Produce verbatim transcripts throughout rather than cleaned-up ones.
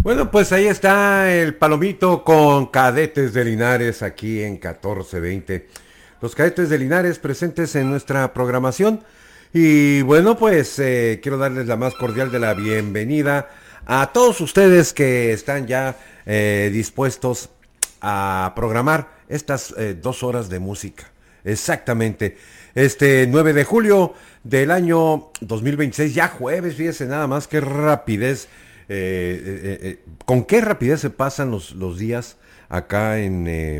Bueno, pues ahí está el Palomito con Cadetes de Linares aquí en catorce veinte. Los Cadetes de Linares presentes en nuestra programación. Y bueno, pues eh, quiero darles la más cordial de la bienvenida a todos ustedes que están ya eh, dispuestos a programar estas eh, dos horas de música. Exactamente. Este nueve de julio del año dos mil veintiséis, ya jueves, fíjese nada más, qué rapidez. Eh, eh, eh, con qué rapidez se pasan los, los días acá en, eh,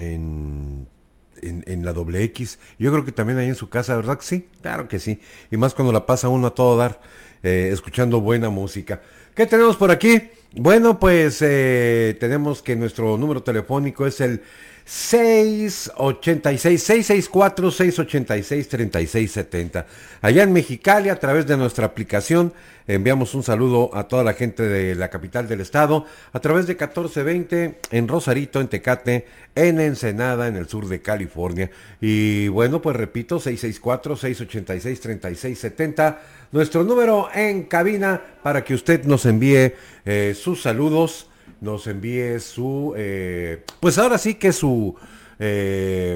en, en, en la doble X. Yo creo que también ahí en su casa, ¿verdad que sí? Claro que sí. Y más cuando la pasa uno a todo dar, eh, escuchando buena música. ¿Qué tenemos por aquí? Bueno, pues eh, tenemos que nuestro número telefónico es el seis ochenta y seis, seis seis cuatro, seis ochenta y seis, treinta y seis setenta. Allá en Mexicali, a través de nuestra aplicación, enviamos un saludo a toda la gente de la capital del estado, a través de catorce veinte, en Rosarito, en Tecate, en Ensenada, en el sur de California. Y bueno, pues repito, seis seis cuatro, seis ochenta y seis, treinta y seis setenta, nuestro número en cabina para que usted nos envíe eh, sus saludos, nos envíe su, eh, pues ahora sí que su, eh,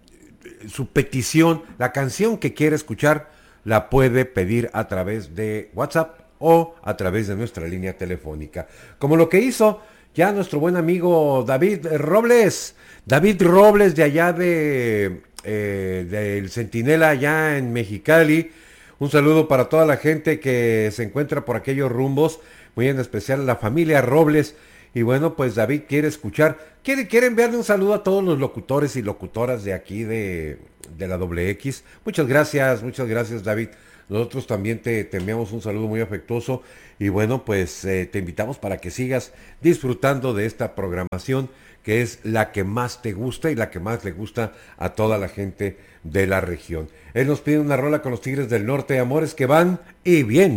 su petición, la canción que quiere escuchar, la puede pedir a través de WhatsApp o a través de nuestra línea telefónica. Como lo que hizo ya nuestro buen amigo David Robles, David Robles de allá de, eh, del Centinela, allá en Mexicali. Un saludo para toda la gente que se encuentra por aquellos rumbos, muy en especial la familia Robles. Y bueno, pues David quiere escuchar, quiere, quiere enviarle un saludo a todos los locutores y locutoras de aquí de, de la doble X. Muchas gracias, muchas gracias David. Nosotros también te, te enviamos un saludo muy afectuoso y bueno, pues eh, te invitamos para que sigas disfrutando de esta programación que es la que más te gusta y la que más le gusta a toda la gente de la región. Él nos pide una rola con los Tigres del Norte, amores que van y vienen.